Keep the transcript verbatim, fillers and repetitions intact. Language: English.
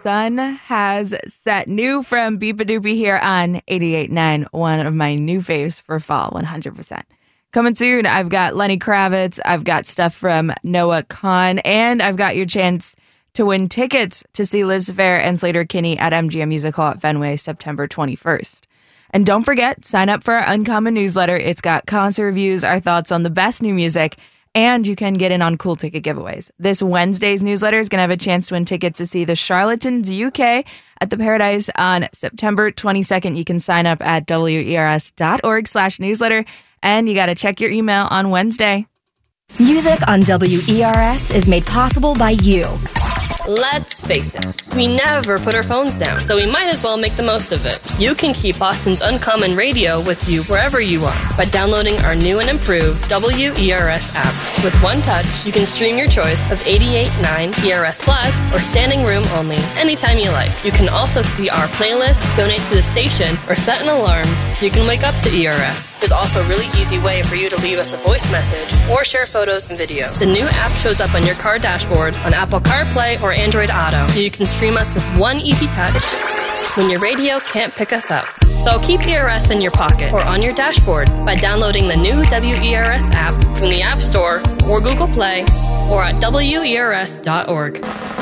sun has set. New from Beepa Doopy here on eighty-eight point nine, one of my new faves for fall, one hundred percent. Coming soon, I've got Lenny Kravitz, I've got stuff from Noah Kahan, and I've got your chance to win tickets to see Liz Phair and Sleater-Kinney at M G M Music Hall at Fenway September twenty-first. And don't forget, sign up for our Uncommon newsletter. It's got concert reviews, our thoughts on the best new music, and you can get in on cool ticket giveaways. This Wednesday's newsletter is going to have a chance to win tickets to see the Charlatans U K at the Paradise on September twenty-second. You can sign up at wers.org slash newsletter, and you got to check your email on Wednesday. Music on W E R S is made possible by you. Let's face it, we never put our phones down, so we might as well make the most of it. You can keep Boston's Uncommon Radio with you wherever you are by downloading our new and improved W E R S app. With one touch, you can stream your choice of eighty-eight point nine, E R S Plus, or standing room only, anytime you like. You can also see our playlists, donate to the station, or set an alarm so you can wake up to E R S. There's also a really easy way for you to leave us a voice message or share photos and videos. The new app shows up on your car dashboard on Apple CarPlay or Android Auto, so you can stream us with one easy touch when your radio can't pick us up. So keep E R S in your pocket or on your dashboard by downloading the new W E R S app from the App Store or Google Play or at W E R S dot org.